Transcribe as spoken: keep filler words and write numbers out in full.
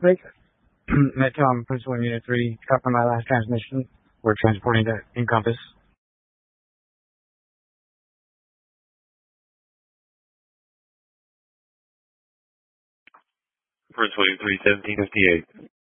Rick, Metcom, Prince William Unit three, cut from my last transmission. We're transporting to Encompass. Prince William three, seventeen fifty-eight.